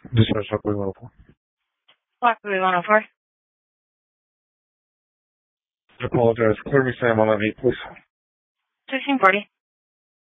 Dispatch Shockley 104. Shockley 104. I apologize. Clear me Sam on that 8, please. 1640.